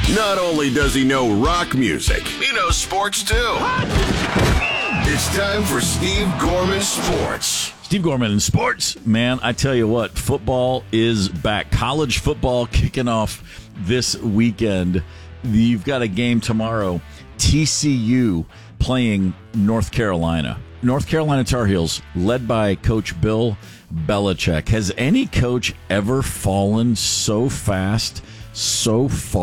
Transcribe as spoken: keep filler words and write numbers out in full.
Not only does he know rock music, he knows sports too. It's time for Steve Gorman Sports. Steve Gorman in sports. Man, I tell you what, football is back. College football kicking off this weekend. You've got a game tomorrow. T C U playing North Carolina. North Carolina Tar Heels, led by Coach Bill Belichick. Has any coach ever fallen so fast, so far?